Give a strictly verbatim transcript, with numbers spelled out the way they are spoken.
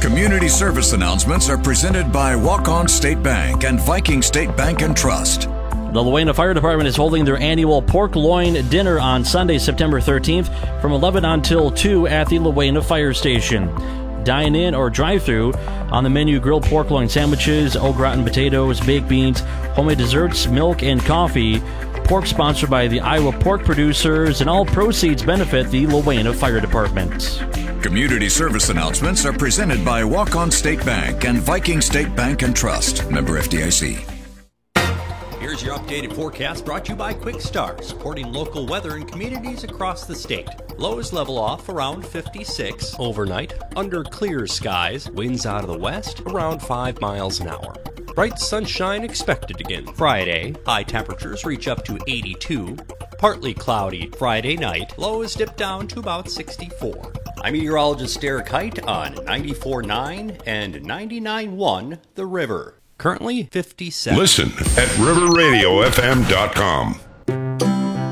Community service announcements are presented by Walk-On State Bank and Viking State Bank and Trust. The Luena Fire Department is holding their annual pork loin dinner on Sunday, September thirteenth from eleven until two at the Luena Fire Station. Dine in or drive-through. On the menu, grilled pork loin sandwiches, au gratin potatoes, baked beans, homemade desserts, milk, and coffee. Pork sponsored by the Iowa Pork Producers, and all proceeds benefit the Luena Fire Department. Community service announcements are presented by Walk-On State Bank and Viking State Bank and Trust. Member F D I C. Here's your updated forecast brought to you by Quick Start, supporting local weather in communities across the state. Lows level off around fifty-six overnight, under clear skies, winds out of the west around five miles an hour. Bright sunshine expected again Friday. High temperatures reach up to eighty-two. Partly cloudy Friday night. Lows dip down to about sixty-four. I'm meteorologist Derek Height on ninety-four point nine and ninety-nine point one The River. Currently fifty-seven. Listen at river radio f m dot com.